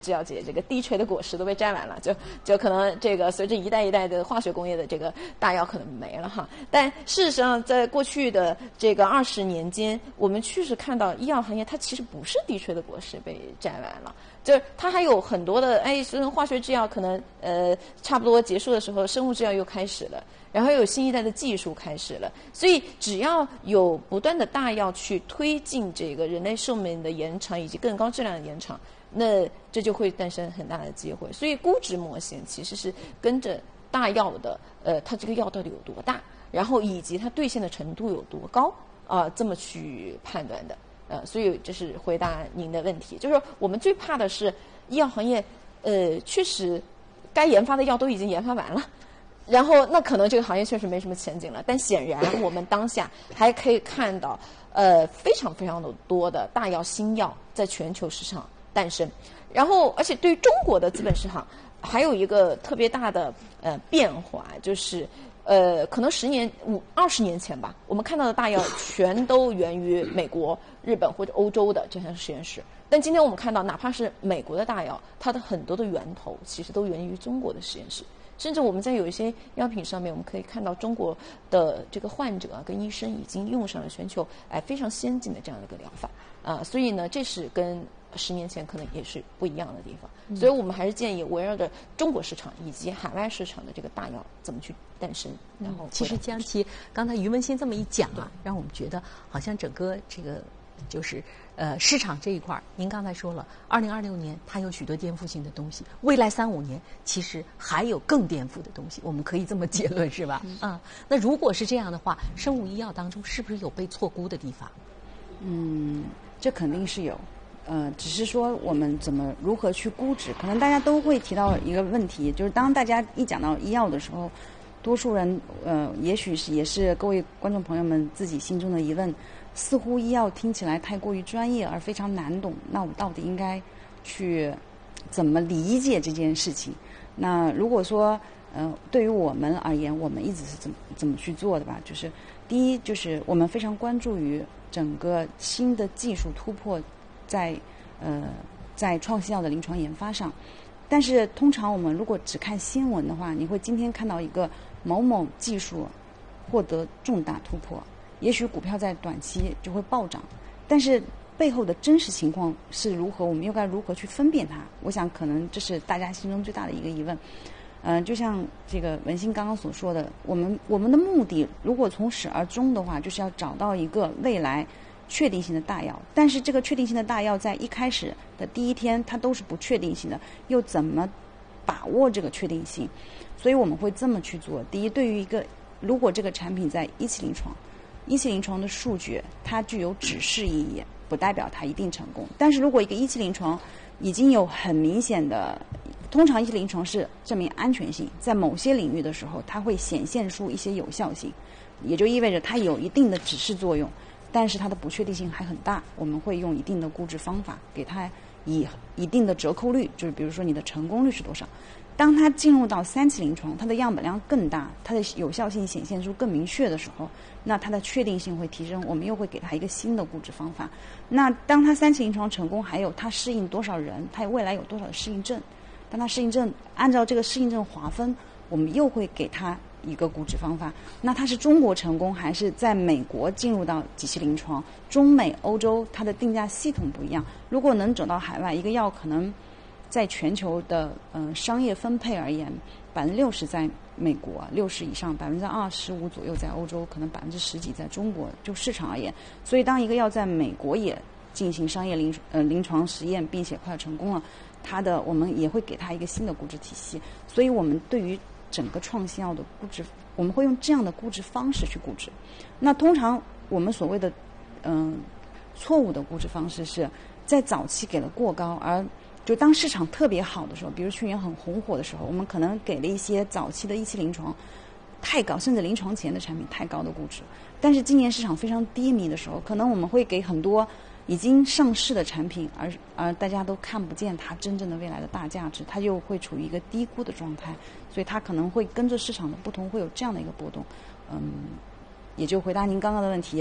制药界这个低垂的果实都被摘完了，就可能这个随着一代一代的化学工业的这个大药可能没了哈。但事实上，在过去的这个20年间，我们确实看到医药行业它其实不是低垂的果实被摘完了，就是它还有很多的所以化学制药可能差不多结束的时候，生物制药又开始了。然后又有新一代的技术开始了，所以只要有不断的大药去推进这个人类寿命的延长以及更高质量的延长，那这就会诞生很大的机会。所以估值模型其实是跟着大药的它这个药到底有多大，然后以及它兑现的程度有多高这么去判断的。所以这是回答您的问题，就是说我们最怕的是医药行业确实该研发的药都已经研发完了。然后，那可能这个行业确实没什么前景了。但显然，我们当下还可以看到，非常非常的多的大药、新药在全球市场诞生。然后，而且对于中国的资本市场，还有一个特别大的变化，就是可能20年前吧，我们看到的大药全都源于美国、日本或者欧洲的这些实验室。但今天我们看到，哪怕是美国的大药，它的很多的源头其实都源于中国的实验室。甚至我们在有一些药品上面，我们可以看到中国的这个患者跟医生已经用上了全球非常先进的这样的一个疗法所以呢，这是跟10年前可能也是不一样的地方。所以我们还是建议围绕着中国市场以及海外市场的这个大药怎么去诞生。然后其实江琪刚才于文新这么一讲让我们觉得好像整个这个就是市场这一块，您刚才说了，2026年它有许多颠覆性的东西，未来3-5年其实还有更颠覆的东西，我们可以这么结论是吧？那如果是这样的话，生物医药当中是不是有被错估的地方？ 这肯定是有，只是说我们如何去估值，可能大家都会提到一个问题，就是当大家一讲到医药的时候，多数人也许也是各位观众朋友们自己心中的疑问。似乎医药听起来太过于专业而非常难懂，那我到底应该去怎么理解这件事情？那如果说对于我们而言，我们一直是怎么去做的吧？就是第一，就是我们非常关注于整个新的技术突破在创新药的临床研发上。但是通常我们如果只看新闻的话，你会今天看到一个某某技术获得重大突破，也许股票在短期就会暴涨，但是背后的真实情况是如何，我们又该如何去分辨它？我想可能这是大家心中最大的一个疑问。就像这个文心刚刚所说的，我们的目的如果从始而终的话，就是要找到一个未来确定性的大药，但是这个确定性的大药在一开始的第一天它都是不确定性的，又怎么把握这个确定性？所以我们会这么去做。第一，对于如果这个产品在一期临床的数据它具有指示意义，不代表它一定成功。但是如果一个一期临床已经有很明显的，通常一期临床是证明安全性，在某些领域的时候它会显现出一些有效性，也就意味着它有一定的指示作用，但是它的不确定性还很大，我们会用一定的估值方法给它以一定的折扣率，就是比如说你的成功率是多少。当它进入到3期临床，它的样本量更大，它的有效性显现出更明确的时候，那它的确定性会提升，我们又会给它一个新的估值方法。那当它3期临床成功，还有它适应多少人，它未来有多少的适应症，当它适应症按照这个适应症划分，我们又会给它一个估值方法。那它是中国成功还是在美国进入到几期临床，中美欧洲它的定价系统不一样。如果能走到海外，一个药可能在全球的商业分配而言，60%在美国，60%以上，25%左右在欧洲，可能10%几在中国，就市场而言。所以当一个药在美国也进行商业临床实验，并且快要成功了，我们也会给它一个新的估值体系。所以我们对于整个创新药的估值，我们会用这样的估值方式去估值。那通常我们所谓的错误的估值方式是在早期给了过高，而就当市场特别好的时候，比如去年很红火的时候，我们可能给了一些早期的一期临床太高，甚至临床前的产品太高的估值。但是今年市场非常低迷的时候，可能我们会给很多已经上市的产品，而大家都看不见它真正的未来的大价值，它又会处于一个低估的状态，所以它可能会跟着市场的不同会有这样的一个波动。也就回答您刚刚的问题，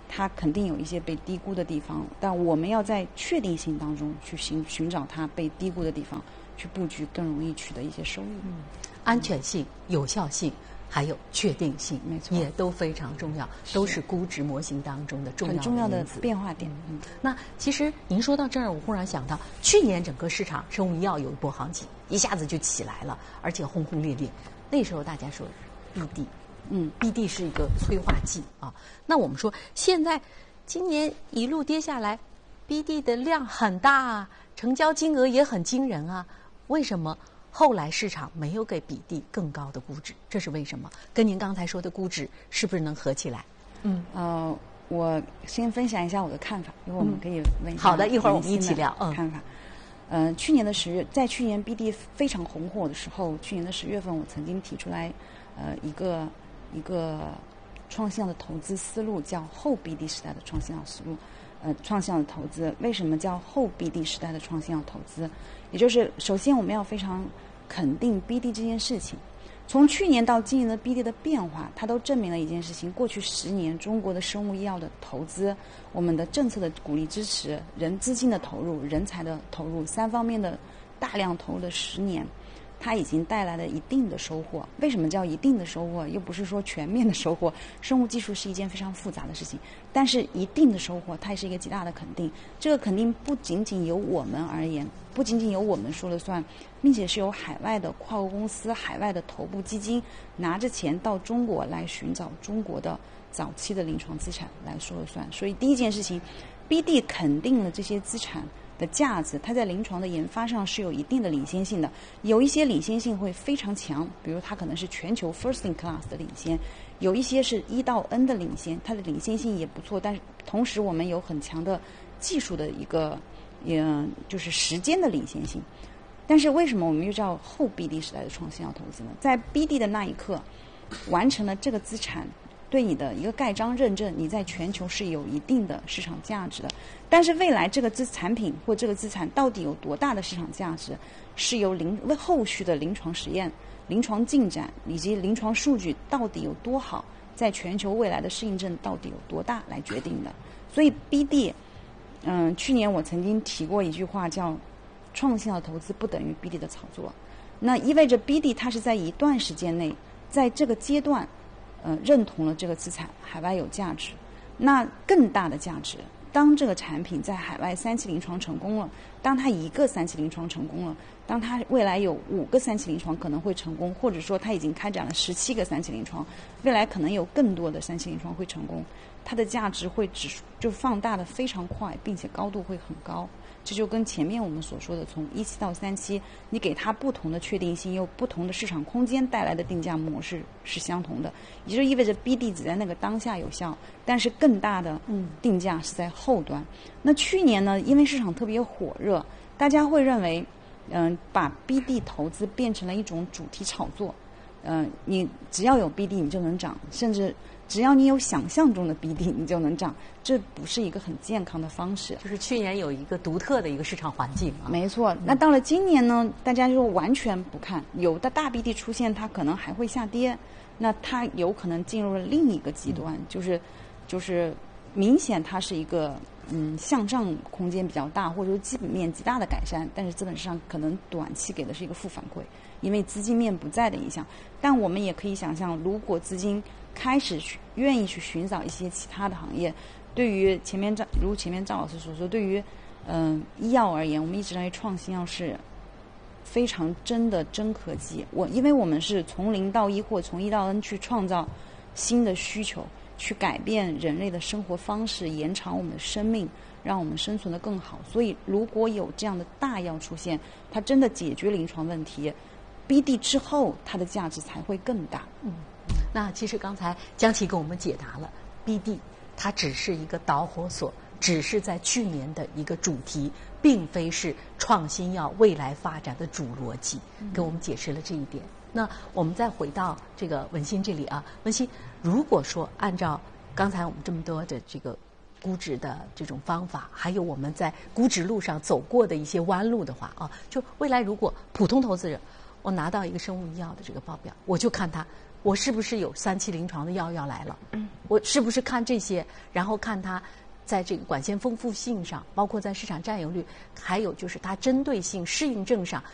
它肯定有一些被低估的地方，但我们要在确定性当中去寻找它被低估的地方，去布局更容易取得一些收益。 安全性、有效性还有确定性， 没错， 也都非常重要，都是估值模型当中的很重要的因子变化点。 那其实您说到这儿，我忽然想到，去年整个市场生物医药有一波行情，一下子就起来了，而且轰轰烈烈。那时候大家说 BD，BD 是一个催化剂啊。那我们说现在今年一路跌下来，BD 的量很大啊，成交金额也很惊人啊，为什么后来市场没有给BD更高的估值？这是为什么？跟您刚才说的估值是不是能合起来？ 我先分享一下我的看法，因为我们可以问一下。 好的，一会儿我们一起聊。 看法。去年的在去年 BD 非常红火的时候，去年的10月份，我曾经提出来，一个创新药的投资思路，叫后 BD 时代的创新药思路。创新药的投资为什么叫后 BD 时代的创新药投资？也就是首先我们要非常肯定 BD 这件事情。从去年到今年的 BD 的变化，它都证明了一件事情：过去10年中国的生物医药的投资，我们的政策的鼓励支持、资金的投入、人才的投入3方面的大量投入的10年，它已经带来了一定的收获。为什么叫一定的收获？又不是说全面的收获。生物技术是一件非常复杂的事情，但是一定的收获，它也是一个极大的肯定。这个肯定不仅仅由我们而言，不仅仅由我们说了算，并且是由海外的跨国公司、海外的头部基金拿着钱到中国来寻找中国的早期的临床资产来说了算。所以第一件事情 ，BD 肯定了这些资产的价值，它在临床的研发上是有一定的领先性的，有一些领先性会非常强，比如它可能是全球 first in class 的领先，有一些是1到 N 的领先，它的领先性也不错，但是同时我们有很强的技术的一个就是时间的领先性。但是为什么我们又叫后 BD 时代的创新药投资呢？在 BD 的那一刻完成了这个资产对你的一个盖章认证，你在全球是有一定的市场价值的。但是未来这个产品或这个资产到底有多大的市场价值，是由后续的临床实验、临床进展以及临床数据到底有多好，在全球未来的适应症到底有多大来决定的。所以 BD，去年我曾经提过一句话，叫创新药投资不等于 BD 的炒作。那意味着 BD 它是在一段时间内，在这个阶段认同了这个资产海外有价值。那更大的价值，当这个产品在海外3期临床成功了，当它1个3期临床成功了，当它未来有5个3期临床可能会成功，或者说它已经开展了17个3期临床，未来可能有更多的3期临床会成功，它的价值会就放大的非常快，并且高度会很高。这就跟前面我们所说的从1期到3期，你给它不同的确定性又不同的市场空间带来的定价模式是相同的，也就意味着 BD 只在那个当下有效，但是更大的定价是在后端。那去年呢，因为市场特别火热，大家会认为把 BD 投资变成了一种主题炒作，你只要有 BD 你就能涨，甚至只要你有想象中的 BD 你就能涨，这不是一个很健康的方式。 就是去年有一个独特的一个市场环境啊。 没错，那到了今年呢，大家就完全不看，有的大 BD 出现它可能还会下跌，那它有可能进入了另一个极端，就是明显它是一个向上空间比较大，或者说基本面极大的改善，但是资本市场可能短期给的是一个负反馈，因为资金面不在的影响。但我们也可以想象，如果资金开始愿意去寻找一些其他的行业，对于前面张老师所说，对于医药而言，我们一直认为创新药是非常真的真科技。因为我们是从0到1或从1到 N 去创造新的需求，去改变人类的生活方式，延长我们的生命，让我们生存得更好。所以如果有这样的大药出现，它真的解决临床问题， BD 之后它的价值才会更大。 那其实刚才江琦给我们解答了 BD 它只是一个导火索，只是在去年的一个主题，并非是创新药未来发展的主逻辑，给我们解释了这一点。那我们再回到这个文心这里啊，文心，如果说按照刚才我们这么多的这个估值的这种方法，还有我们在估值路上走过的一些弯路的话啊，就未来如果普通投资者，我拿到一个生物医药的这个报表，我就看它我是不是有3期临床的药要来了？我是不是看这些，然后看它在这个管线丰富性上，包括在市场占有率，还有就是它针对性适应症上